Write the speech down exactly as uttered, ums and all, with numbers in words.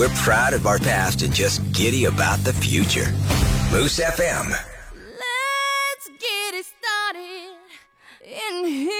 We're proud of our past and just giddy about the future. Moose F M. Let's get it started in here.